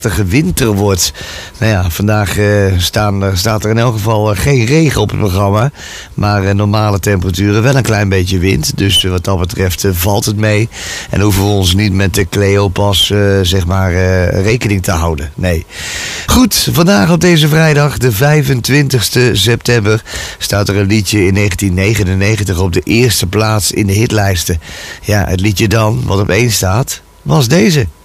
winter wordt. Nou ja, vandaag staat er in elk geval geen regen op het programma. Maar normale temperaturen, wel een klein beetje wind. Dus wat dat betreft valt het mee. En hoeven we ons niet met de Cleopas rekening te houden. Nee. Goed, vandaag op deze vrijdag, de 25e september, staat er een liedje in 1999 op de eerste plaats in de hitlijsten. Ja, het liedje dan, wat op 1 staat, was deze.